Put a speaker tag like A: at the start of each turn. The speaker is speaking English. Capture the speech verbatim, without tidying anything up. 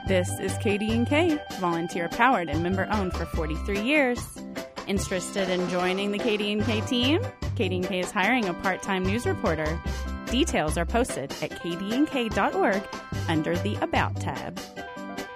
A: This is K D and K, volunteer-powered and member-owned for forty-three years. Interested in joining the K D and K team? K D and K is hiring a part-time news reporter. Details are posted at k d n k dot org under the About tab.